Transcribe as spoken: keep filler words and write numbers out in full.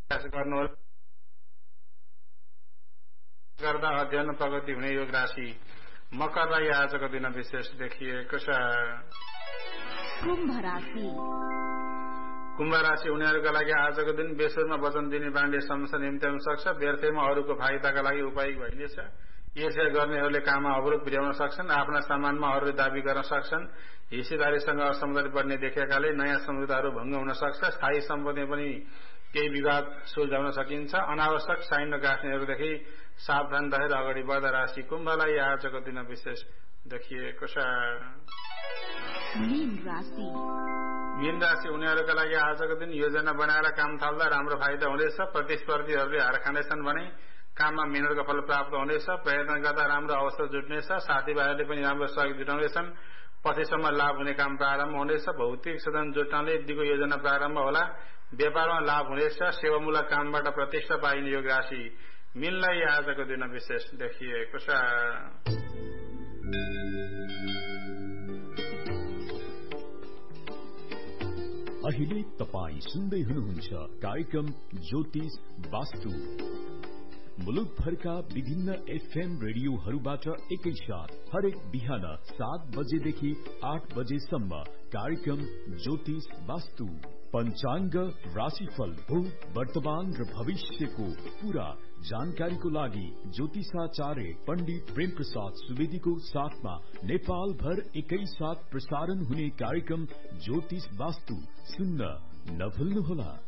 गर्नुहोला गर्दा अध्ययन प्रगति हुने योग राशि मकरलाई आजको दिन विशेष देखिएको छ। कुम्भ राशि कुम्भ राशि उनीहरूका लागि आजको दिन बेसुरमा वचन दिने बाण्डे समस्या निम्ति हुन सक्छ। व्यर्थमा अरूको फाइदाका लागि उपयोग भइनेछ। यसै गर्नेहरूले काममा अवरोध पुर्याउन सक्छन्। आफ्ना सामानमा अरूले दावी गर्न सक्छन्। हिस्सेदारीसँग असमझौता बढ्ने देखेकाले नयाँ सम्झौताहरू भङ्ग हुन सक्छ। स्थायी सम्पत्तिमा पनि केही विवाद सुल्झाउन सकिन्छ। अनावश्यक साइन गाँच्नेहरूदेखि सावधान रहेर अगाडि बढ्दा राशि कुम्भलाई आजको दिन विशेष देखिएको छ। मीन राशि मीन राशि उनीहरूका लागि आजको दिन योजना बनाएर काम थाल्दा राम्रो फाइदा हुनेछ। प्रतिस्पर्धीहरूले हार खानेछन् भने काममा मेहनतको फल प्राप्त हुनेछ। प्रयत्न गर्दा राम्रो अवसर जुट्नेछ। साथीभाइहरूले पनि राम्रो सहयोग जुटाउनेछन्। पछिसम्म लाभ हुने काम प्रारम्भ हुनेछ। भौतिक साधन जुटाउनले दिगो योजना प्रारम्भ होला। व्यापारमा लाभ हुनेछ। सेवामूलक कामबाट प्रतिष्ठा पाइने योग राशि मीनलाई आजको दिन विशेष देखिएको छ। अहिले तपाई सुन्दै हुनुहुन्छ कार्यक्रम ज्योतिष वास्तु। मुलुकभरका विभिन्न एफएम रेडियोहरूबाट एकैसाथ हरेक बिहान सात बजेदेखि आठ बजेसम्म कार्यक्रम ज्योतिष वास्तु। पंचांग, राशिफल, भूत, वर्तमान र भविष्यको पूरा जानकारीको लागि ज्योतिषाचार्य पण्डित प्रेम प्रसाद सुवेदीको साथमा नेपाल भर एकै साथ प्रसारण हुने कार्यक्रम ज्योतिष वास्तु सुन्न नभुल्नुहोला।